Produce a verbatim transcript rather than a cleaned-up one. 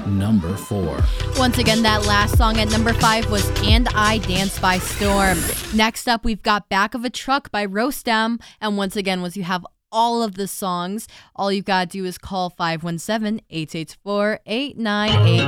number four. Once again, that last song at number five was And I Dance by Storm. Next up, we've got Back of a Truck by Rostam. And once again, once you have all of the songs, all you've got to do is call five one seven, eight eight four, eight nine eight